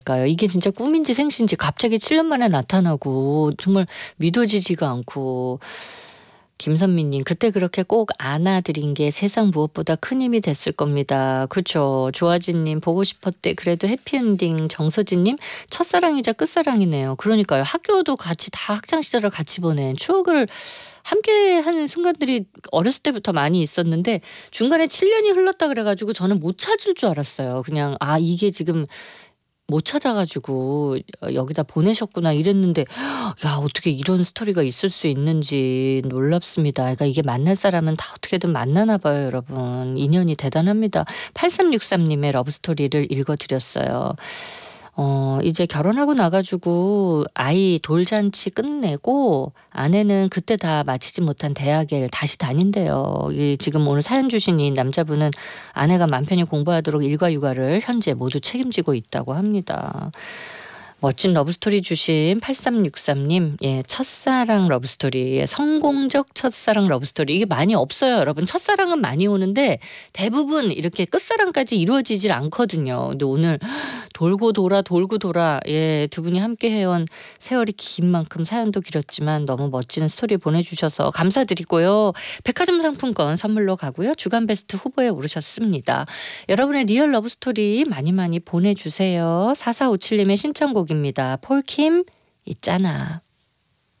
까요? 이게 진짜 꿈인지 생시인지 갑자기 7년 만에 나타나고 정말 믿어지지가 않고. 김선미님 그때 그렇게 꼭 안아드린 게 세상 무엇보다 큰 힘이 됐을 겁니다. 그렇죠. 조아진님 보고 싶었대. 그래도 해피엔딩. 정서진님 첫사랑이자 끝사랑이네요. 그러니까요. 학교도 같이 다 학창시절을 같이 보낸 추억을 함께하는 순간들이 어렸을 때부터 많이 있었는데 중간에 7년이 흘렀다 그래가지고 저는 못 찾을 줄 알았어요. 그냥 이게 지금 못 찾아가지고 여기다 보내셨구나 이랬는데 야 어떻게 이런 스토리가 있을 수 있는지 놀랍습니다. 그러니까 이게 만날 사람은 다 어떻게든 만나나 봐요 여러분. 인연이 대단합니다. 8363님의 러브스토리를 읽어드렸어요. 이제 결혼하고 나가지고 아이 돌잔치 끝내고 아내는 그때 다 마치지 못한 대학을 다시 다닌대요. 지금 오늘 사연 주신 이 남자분은 아내가 맘 편히 공부하도록 일과 육아를 현재 모두 책임지고 있다고 합니다. 멋진 러브스토리 주신 8363님. 예, 첫사랑 러브스토리. 예, 성공적 첫사랑 러브스토리. 이게 많이 없어요 여러분. 첫사랑은 많이 오는데 대부분 이렇게 끝사랑까지 이루어지질 않거든요. 근데 오늘 돌고 돌아 예, 두 분이 함께 해온 세월이 긴 만큼 사연도 길었지만 너무 멋진 스토리 보내주셔서 감사드리고요. 백화점 상품권 선물로 가고요. 주간 베스트 후보에 오르셨습니다. 여러분의 리얼 러브스토리 많이 많이 보내주세요. 4457님의 신청곡입니다. 폴킴 있잖아.